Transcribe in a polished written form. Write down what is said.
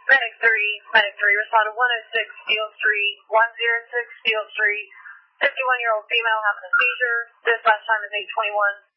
Medic 3, respond to 106 Field Street, 106 Field Street, 51-year-old female having a seizure. Dispatch time is 8:21.